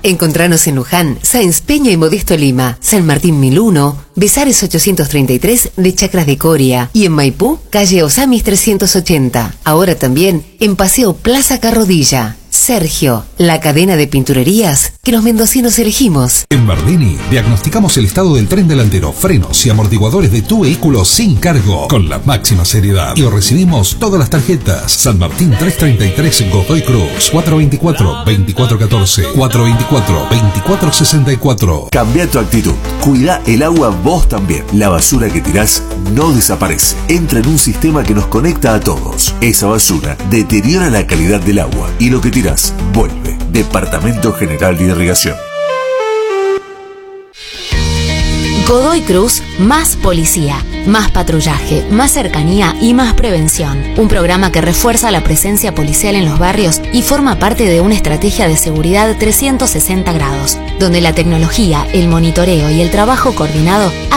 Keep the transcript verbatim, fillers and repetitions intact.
Encontranos en Luján, Sáenz Peña y Modesto Lima, San Martín mil uno, Besares ochocientos treinta y tres de Chacras de Coria y en Maipú, calle Osamis trescientos ochenta. Ahora también en Paseo Plaza Carrodilla. Sergio, la cadena de pinturerías que los mendocinos elegimos. En Bardini diagnosticamos el estado del tren delantero, frenos y amortiguadores de tu vehículo sin cargo, con la máxima seriedad. Y recibimos todas las tarjetas. San Martín trescientos treinta y tres, Godoy Cruz, cuatro veinticuatro, veinticuatro catorce, cuatro veinticuatro, veinticuatro sesenta y cuatro. Cambia tu actitud. Cuida el agua vos también. La basura que tirás no desaparece. Entra en un sistema que nos conecta a todos. Esa basura deteriora la calidad del agua y lo que tirás vuelve. Departamento General de Irrigación. Godoy Cruz, más policía, más patrullaje, más cercanía y más prevención. Un programa que refuerza la presencia policial en los barrios y forma parte de una estrategia de seguridad trescientos sesenta grados, donde la tecnología, el monitoreo y el trabajo coordinado